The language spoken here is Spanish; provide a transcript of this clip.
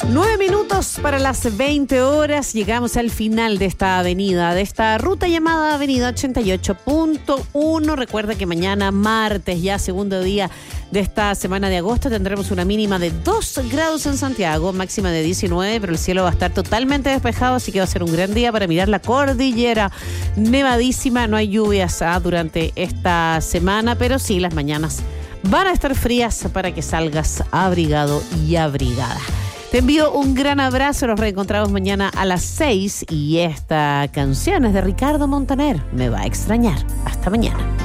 9 minutos para las 20 horas. Llegamos al final de esta avenida, de esta ruta llamada Avenida 88.1. Recuerda que mañana, martes, ya segundo día de esta semana de agosto, tendremos una mínima de 2 grados en Santiago, máxima de 19, pero el cielo va a estar totalmente despejado, así que va a ser un gran día para mirar la cordillera nevadísima. No hay lluvias durante esta semana, pero sí las mañanas van a estar frías para que salgas abrigado y abrigada. Te envío un gran abrazo, nos reencontramos mañana a las 6 y esta canción es de Ricardo Montaner, Me va a extrañar. Hasta mañana.